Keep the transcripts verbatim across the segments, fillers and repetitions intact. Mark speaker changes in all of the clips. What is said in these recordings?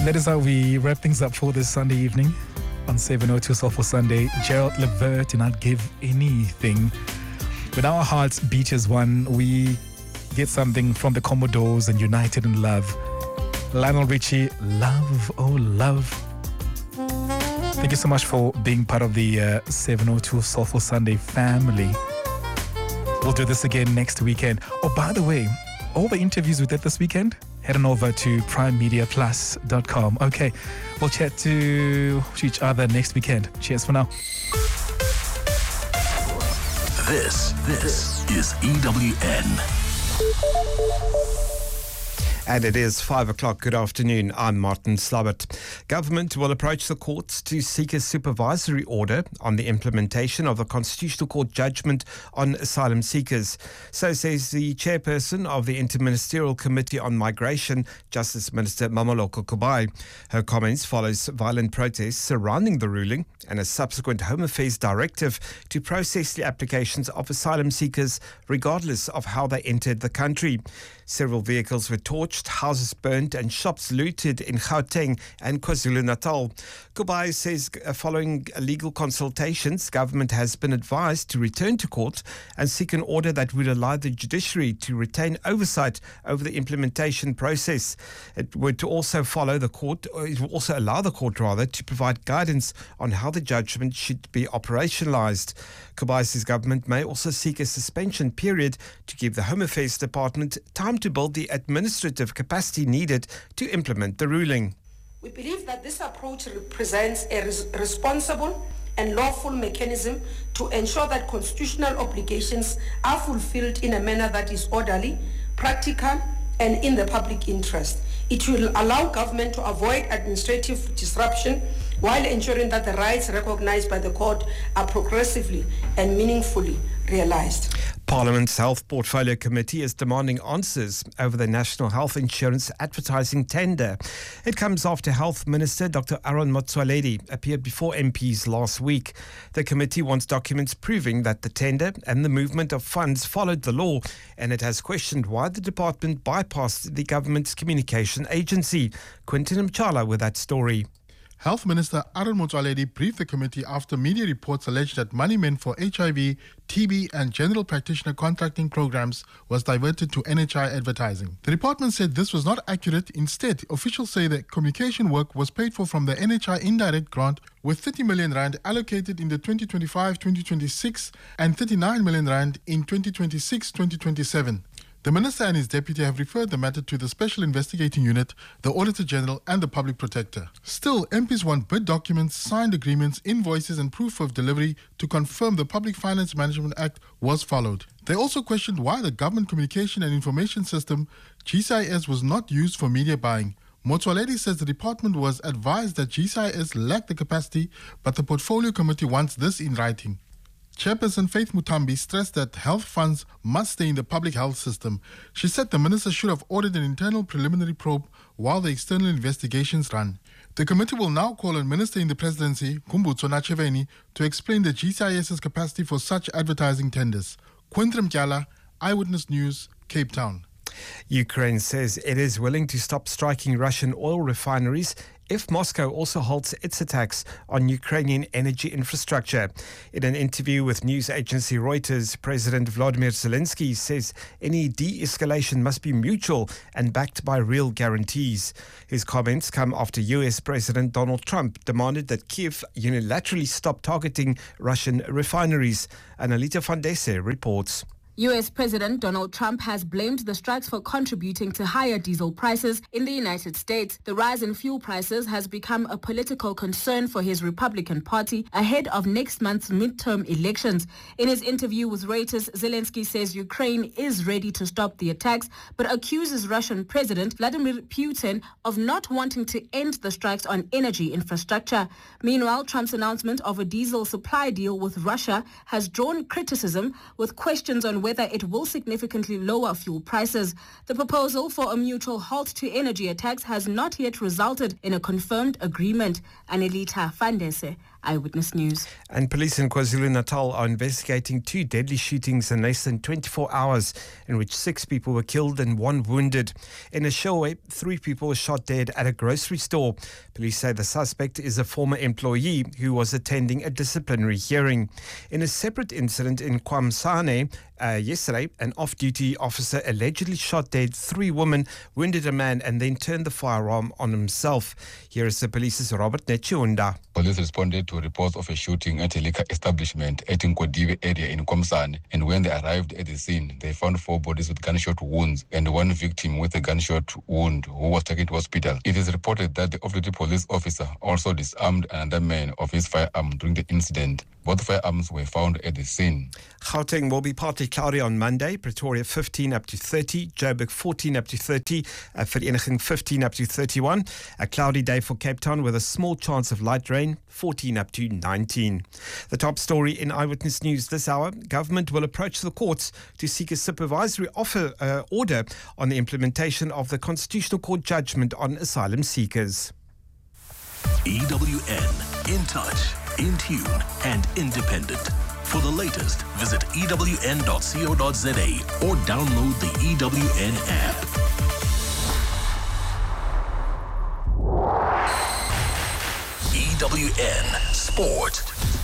Speaker 1: And that is how we wrap things up for this Sunday evening on seven oh two Soulful Sunday. Gerald Levert did not give anything. When our hearts beat as one, we get something from the Commodores and United in Love. Lionel Richie, Love, oh love. Thank you so much for being part of the uh, seven oh two Soulful Sunday family. We'll do this again next weekend. Oh, by the way, all the interviews we did this weekend, head on over to prime media plus dot com. Okay, we'll chat to each other next weekend. Cheers for now.
Speaker 2: This, this is E W N.
Speaker 3: And it is five o'clock. Good afternoon. I'm Martin Slabbert. Government will approach the courts to seek a supervisory order on the implementation of the Constitutional Court judgment on asylum seekers. So says the chairperson of the Interministerial Committee on Migration, Justice Minister Mamoloko Kubai. Her comments follows violent protests surrounding the ruling and a subsequent Home Affairs directive to process the applications of asylum seekers regardless of how they entered the country. Several vehicles were torched, houses burnt and shops looted in Gauteng and KwaZulu-Natal. Kubai says uh, following legal consultations, government has been advised to return to court and seek an order that would allow the judiciary to retain oversight over the implementation process. It would also follow the court, or it would also allow the court rather, to provide guidance on how the judgment should be operationalized. Kubai says government may also seek a suspension period to give the Home Affairs Department time to build the administrative capacity needed to implement the ruling.
Speaker 4: We believe that this approach represents a res- responsible and lawful mechanism to ensure that constitutional obligations are fulfilled in a manner that is orderly, practical, and in the public interest. It will allow government to avoid administrative disruption while ensuring that the rights recognized by the court are progressively and meaningfully realized.
Speaker 3: Parliament's Health Portfolio Committee is demanding answers over the National Health Insurance advertising tender. It comes after Health Minister Doctor Aaron Motsoaledi appeared before M Ps last week. The committee wants documents proving that the tender and the movement of funds followed the law, and it has questioned why the department bypassed the government's communication agency. Quentin Mchala with that story.
Speaker 5: Health Minister Aaron Motsoaledi briefed the committee after media reports alleged that money meant for H I V, T B and general practitioner contracting programs was diverted to N H I advertising. The department said this was not accurate. Instead, officials say that communication work was paid for from the N H I indirect grant, with thirty million rand allocated in the twenty twenty-five twenty twenty-six and thirty-nine million rand in twenty twenty-six twenty twenty-seven. The Minister and his deputy have referred the matter to the Special Investigating Unit, the Auditor General and the Public Protector. Still, M Ps want bid documents, signed agreements, invoices and proof of delivery to confirm the Public Finance Management Act was followed. They also questioned why the Government Communication and Information System, G C I S, was not used for media buying. Motsoaledi says the department was advised that G C I S lacked the capacity, but the Portfolio Committee wants this in writing. Chairperson Faith Mutambi stressed that health funds must stay in the public health system. She said the minister should have ordered an internal preliminary probe while the external investigations run. The committee will now call on Minister in the Presidency, Kumbutso Nacheveni, to explain the G C I S's capacity for such advertising tenders. Quintrim Kyala, Eyewitness News, Cape Town.
Speaker 3: Ukraine says it is willing to stop striking Russian oil refineries if Moscow also halts its attacks on Ukrainian energy infrastructure. In an interview with news agency Reuters, President Vladimir Zelensky says any de-escalation must be mutual and backed by real guarantees. His comments come after U S President Donald Trump demanded that Kyiv unilaterally stop targeting Russian refineries. Analita van Desse reports.
Speaker 6: U S President Donald Trump has blamed the strikes for contributing to higher diesel prices in the United States. The rise in fuel prices has become a political concern for his Republican Party ahead of next month's midterm elections. In his interview with Reuters, Zelensky says Ukraine is ready to stop the attacks, but accuses Russian President Vladimir Putin of not wanting to end the strikes on energy infrastructure. Meanwhile, Trump's announcement of a diesel supply deal with Russia has drawn criticism, with questions on whether it will significantly lower fuel prices. The proposal for a mutual halt to energy attacks has not yet resulted in a confirmed agreement. Anelita van Desse, Eyewitness News.
Speaker 3: And police in KwaZulu-Natal are investigating two deadly shootings in less than twenty-four hours in which six people were killed and one wounded. In a Eshowe, three people were shot dead at a grocery store. Police say the suspect is a former employee who was attending a disciplinary hearing. In a separate incident in KwaMsane, uh, yesterday, an off-duty officer allegedly shot dead three women, wounded a man and then turned the firearm on himself. Here is the police's Robert Nechiunda.
Speaker 7: Police responded to reports of a shooting at a liquor establishment at Nkodiwe area in KwaMsane, and when they arrived at the scene, they found four bodies with gunshot wounds and one victim with a gunshot wound who was taken to hospital. It is reported that the off-duty police officer also disarmed another man of his firearm during the incident. Both firearms were found at the scene.
Speaker 3: Gauteng will be partly cloudy on Monday. Pretoria fifteen up to thirty, Joburg fourteen up to thirty, uh, Vereeniging fifteen up to thirty-one. A cloudy day for Cape Town with a small chance of light rain, fourteen up to nineteen. The top story in Eyewitness News this hour: government will approach the courts to seek a supervisory offer, uh, order on the implementation of the Constitutional Court judgment on asylum seekers.
Speaker 2: E W N, in touch, in tune and independent. For the latest, visit E W N dot co dot za or download the E W N app. E W N Sport.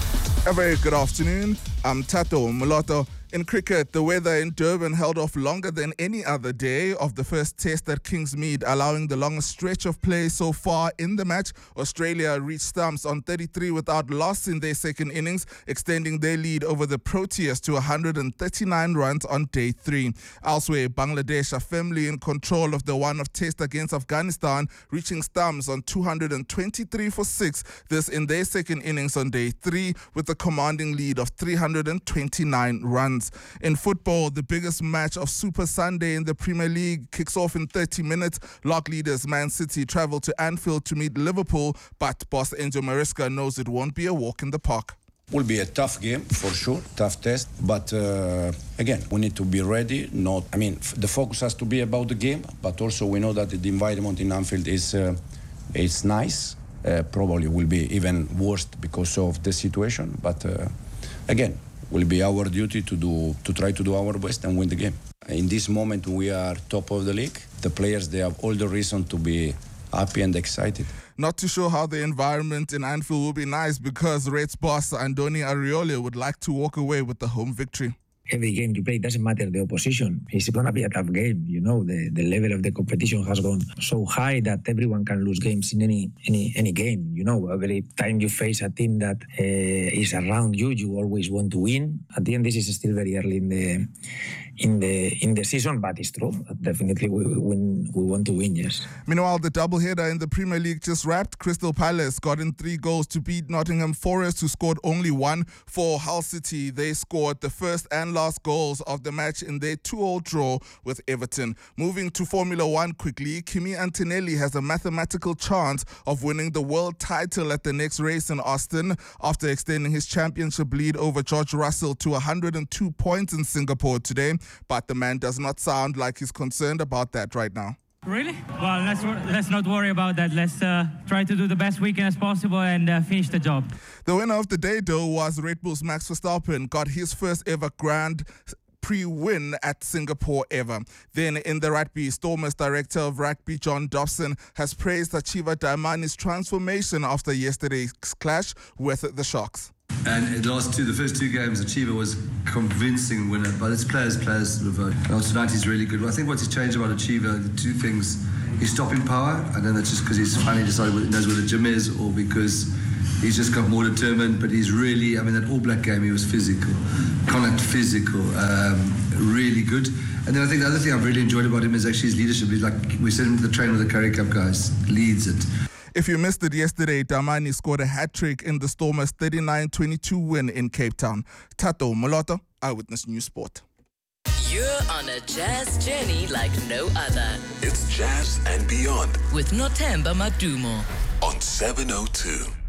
Speaker 8: A very good afternoon. I'm Tato Moloto. In cricket, the weather in Durban held off longer than any other day of the first test at Kingsmead, allowing the longest stretch of play so far in the match. Australia reached stumps on thirty-three without loss in their second innings, extending their lead over the Proteas to one hundred thirty-nine runs on day three. Elsewhere, Bangladesh are firmly in control of the one-off test against Afghanistan, reaching stumps on two hundred twenty-three for six, this in their second innings on day three, with a commanding lead of three hundred twenty-nine runs. In football, the biggest match of Super Sunday in the Premier League kicks off in thirty minutes. Lock leaders Man City travel to Anfield to meet Liverpool, but boss Enzo Maresca knows it won't be a walk in the park.
Speaker 9: Will be a tough game for sure, tough test. But uh, again, we need to be ready. Not, I mean, f- the focus has to be about the game, but also we know that the environment in Anfield is uh, is nice. Uh, probably will be even worse because of the situation. But uh, again, will be our duty to do to try to do our best and win the game. In this moment, we are top of the league. The players, they have all the reason to be happy and excited.
Speaker 8: Not too sure how the environment in Anfield will be nice because Reds boss Andoni Iraola would like to walk away with the home victory.
Speaker 10: Every game you play, it doesn't matter the opposition. It's going to be a tough game. You know, the, the level of the competition has gone so high that everyone can lose games in any any any game. You know, every time you face a team that uh, is around you, you always want to win. At the end, this is still very early in the in the in the season, but it's true. Definitely, we win. We want to win. Yes.
Speaker 8: Meanwhile, the doubleheader in the Premier League just wrapped. Crystal Palace got in three goals to beat Nottingham Forest, who scored only one. For Hull City, they scored the first and last goals of the match in their two-all draw with Everton. Moving to Formula One quickly, Kimi Antonelli has a mathematical chance of winning the world title at the next race in Austin after extending his championship lead over George Russell to one hundred two points in Singapore today. But the man does not sound like he's concerned about that right now.
Speaker 11: Really? Well, let's let's not worry about that. Let's uh, try to do the best weekend as possible and uh, finish the job.
Speaker 8: The winner of the day, though, was Red Bull's Max Verstappen, got his first ever Grand Prix win at Singapore ever. Then in the rugby, Stormers director of rugby John Dobson has praised Achiva Daimani's transformation after yesterday's clash with the Sharks.
Speaker 12: And in the last two, the first two games, Achiva was convincing winner, but his players, players sort of, uh, tonight he's really good. Well, I think what's changed about Achiva, the two things, he's stopping power. I don't know, that's just because he's finally decided what, knows where the gym is, or because he's just got more determined, but he's really, I mean, that All Black game, he was physical, Connacht physical, um, really good. And then I think the other thing I've really enjoyed about him is actually his leadership. He's like, we sent him to the train with the Currie Cup guys, leads it.
Speaker 8: If you missed it yesterday, Damani scored a hat-trick in the Stormers' thirty-nine twenty-two win in Cape Town. Tato Moloto, Eyewitness News Sport.
Speaker 13: You're on a jazz journey like no other.
Speaker 2: It's Jazz and Beyond
Speaker 13: with Nothemba Madumo
Speaker 2: on seven oh two.